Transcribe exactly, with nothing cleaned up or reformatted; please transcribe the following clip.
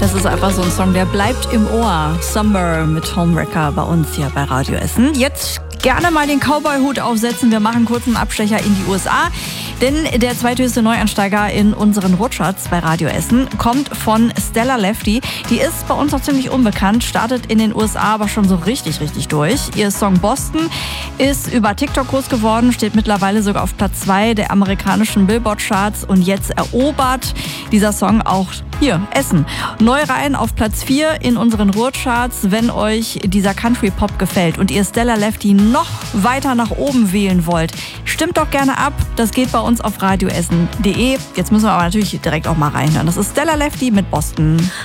Das ist einfach so ein Song, der bleibt im Ohr. Summer mit Homewrecker bei uns hier bei Radio Essen. Jetzt gerne mal den Cowboy-Hut aufsetzen. Wir machen kurz einen Abstecher in die U S A. Denn der zweithöchste Neuansteiger in unseren Rutscharts bei Radio Essen kommt von Stella Lefty. Die ist bei uns noch ziemlich unbekannt, startet in den U S A aber schon so richtig, richtig durch. Ihr Song Boston ist über TikTok groß geworden, steht mittlerweile sogar auf Platz zwei der amerikanischen Billboard-Charts und jetzt erobert dieser Song auch hier, Essen. Neu rein auf Platz vier in unseren Ruhrcharts. Wenn euch dieser Country-Pop gefällt und ihr Stella Lefty noch weiter nach oben wählen wollt, stimmt doch gerne ab. Das geht bei uns auf radioessen punkt de. Jetzt müssen wir aber natürlich direkt auch mal reinhören. Das ist Stella Lefty mit Boston.